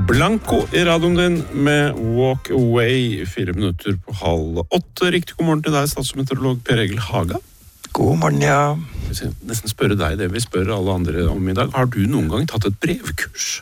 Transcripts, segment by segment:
Blanco I radioen din med Walk Away 4 minutter på 7:30. Riktig god morgen til deg, statsmeteorolog Per Egil Haga. God morgen, ja. Jeg skal nesten spørre deg det vi spør alle andre om I dag. Har du noen gang tatt et brevkurs?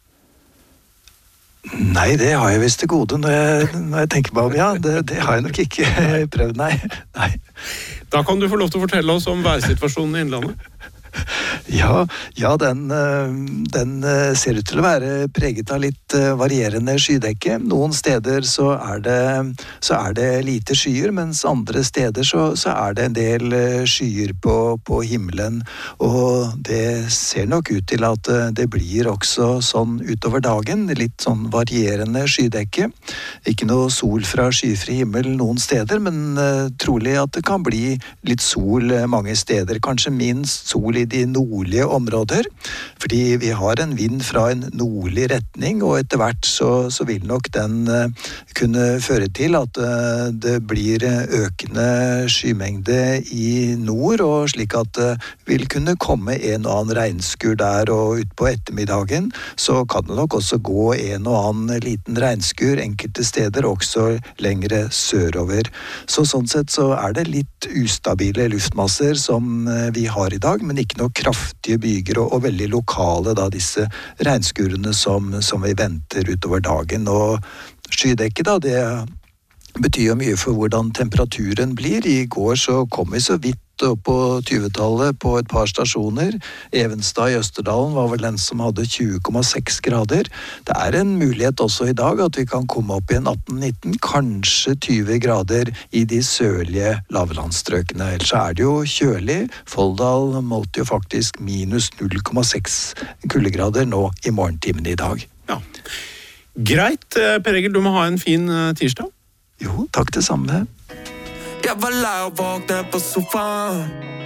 Nei, det har jeg vist til gode når jeg tenker meg om, ja. Det har jeg nok ikke prøvd, nei. Da kan du få lov til å fortelle oss om værsituasjonen I Innlandet. Ja, den ser ut til å være preget av litt varierende skydekke. Noen steder så er det lite skyer, mens andre steder så er det en del skyer på himmelen. Og det ser nok ut til at det blir også sånn utover dagen, litt sånn varierende skydekke. Ikke noe sol fra skyfri himmel noen steder, men trolig at det kan bli litt sol mange steder. Kanskje minst sol I de nordlige områder, fordi vi har en vind fra en nordlig retning, og etter hvert så vil nok den kunne føre til at det blir økende skymengde I nord, og slik at det vil kunne komme en og annen regnskur der, og ut på ettermiddagen så kan det nok også gå en og annen liten regnskur enkelte steder, også lengre sørover. Så sånn sett så det litt ustabile luftmasser som vi har I dag, men ikke noe kraftige byger og veldig lokale da disse regnskurene som vi venter utover dagen. Og skydekket da, det betyr jo mye for hvordan temperaturen blir. I går så kom vi så vidt opp på 20-tallet på et par stasjoner. Evenstad I Østerdalen var vel den som hadde 20,6 grader. Det en mulighet også I dag at vi kan komme opp I en 18-19, kanskje 20 grader I de sørlige lavlandsstrøkene. Ellers det jo kjølig. Folldal målte jo faktisk minus 0,6 kuldegrader nå I morgentimene I dag. Ja. Greit, Per Egil, du må ha en fin tirsdag. Jo, takk det samme. Jeg var lei å våkne på sofaen